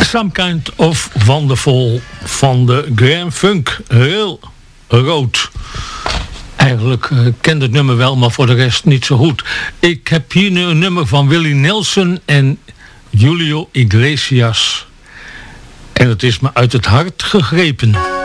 Some Kind of Wonderful van de Grand Funk Railroad. Eigenlijk ken het nummer wel, maar voor de rest niet zo goed. Ik heb hier nu een nummer van Willie Nelson en Julio Iglesias. En het is me uit het hart gegrepen.